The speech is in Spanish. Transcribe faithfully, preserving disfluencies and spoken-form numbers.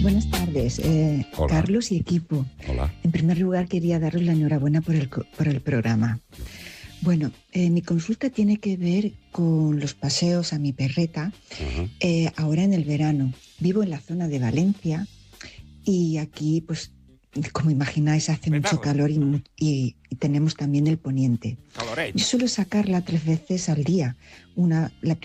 Buenas tardes, eh, Carlos y equipo. Hola. En primer lugar, quería daros la enhorabuena por el, por el programa. Bueno, eh, mi consulta tiene que ver con los paseos a mi perreta Uh-huh. eh, ahora en el verano. Vivo en la zona de Valencia y aquí, pues, como imagináis, hace mucho calor y, mu- y, y tenemos también el poniente. Yo suelo sacarla tres veces al día. Una, la